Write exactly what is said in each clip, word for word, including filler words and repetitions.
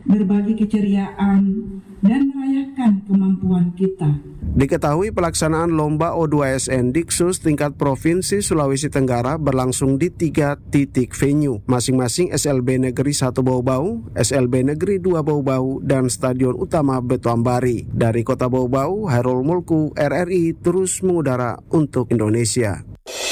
berbagi keceriaan, dan merayakan kemampuan kita. Diketahui pelaksanaan Lomba O dua S N Diksus tingkat Provinsi Sulawesi Tenggara berlangsung di tiga titik venue, masing-masing S L B Negeri satu Bau-Bau, S L B Negeri dua Bau-Bau, dan Stadion Utama Batu Ambari. Dari Kota Bau-Bau, Hairul Mulku, R R I terus mengudara untuk Indonesia.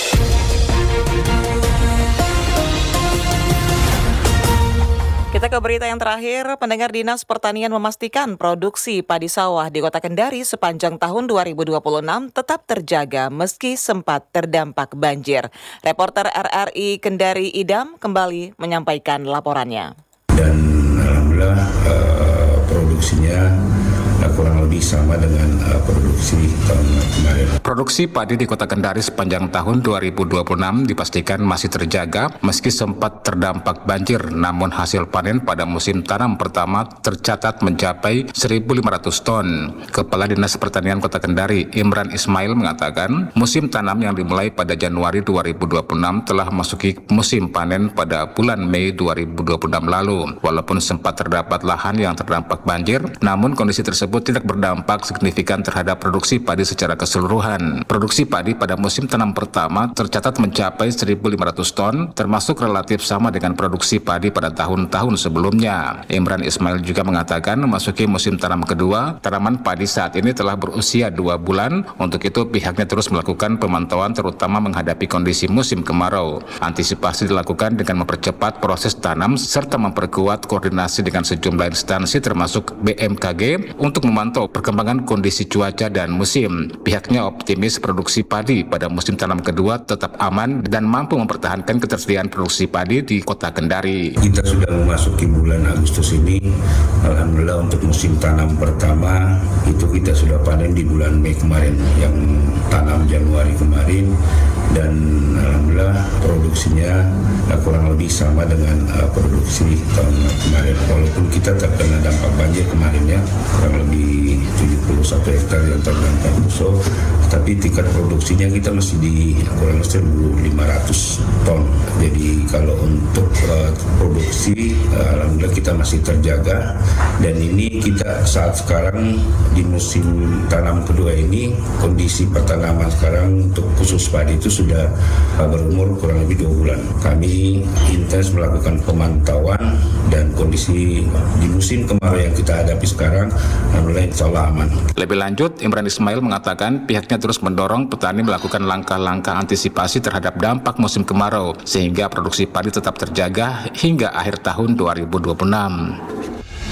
Kita ke berita yang terakhir. Pendengar, Dinas Pertanian memastikan produksi padi sawah di Kota Kendari sepanjang tahun dua ribu dua puluh enam tetap terjaga meski sempat terdampak banjir. Reporter R R I Kendari Idam kembali menyampaikan laporannya. Dan alhamdulillah uh, produksinya uh, kurang lebih sama dengan uh, produksi tahun kemarin. Produksi padi di Kota Kendari sepanjang tahun dua ribu dua puluh enam dipastikan masih terjaga meski sempat terdampak banjir, namun hasil panen pada musim tanam pertama tercatat mencapai seribu lima ratus ton. Kepala Dinas Pertanian Kota Kendari, Imran Ismail, mengatakan musim tanam yang dimulai pada Januari dua ribu dua puluh enam telah memasuki musim panen pada bulan Mei dua ribu dua puluh enam lalu. Walaupun sempat terdapat lahan yang terdampak banjir, namun kondisi tersebut tidak berdampak signifikan terhadap produksi padi secara keseluruhan. Produksi padi pada musim tanam pertama tercatat mencapai seribu lima ratus ton, termasuk relatif sama dengan produksi padi pada tahun-tahun sebelumnya. Imran Ismail juga mengatakan memasuki musim tanam kedua, tanaman padi saat ini telah berusia dua bulan. Untuk itu pihaknya terus melakukan pemantauan terutama menghadapi kondisi musim kemarau. Antisipasi dilakukan dengan mempercepat proses tanam serta memperkuat koordinasi dengan sejumlah instansi termasuk B M K G untuk memantau perkembangan kondisi cuaca dan musim. Pihaknya optimis produksi padi pada musim tanam kedua tetap aman dan mampu mempertahankan ketersediaan produksi padi di Kota Kendari. Kita sudah memasuki bulan Agustus ini, alhamdulillah untuk musim tanam pertama itu kita sudah panen di bulan Mei kemarin, yang tanam Januari kemarin, dan alhamdulillah produksinya kurang lebih sama dengan uh, produksi tahun kemarin. Walaupun kita terkena dampak banjir kemarin ya, kurang lebih tujuh puluh satu hektar yang terdampak musuh, tapi tingkat produksinya kita masih di kurang lebih seribu lima ratus ton. Jadi kalau untuk uh, produksi uh, alhamdulillah kita masih terjaga, dan ini kita saat sekarang di musim tanam kedua ini kondisi pertanaman sekarang untuk khusus padi itu sudah uh, berumur kurang lebih dua bulan. Kami intens melakukan pemantauan dan kondisi di musim kemarau yang kita hadapi sekarang alhamdulillah insya Allah aman. Lebih lanjut, Imran Ismail mengatakan pihaknya terus mendorong petani melakukan langkah-langkah antisipasi terhadap dampak musim kemarau sehingga produksi padi tetap terjaga hingga akhir tahun dua ribu dua puluh enam.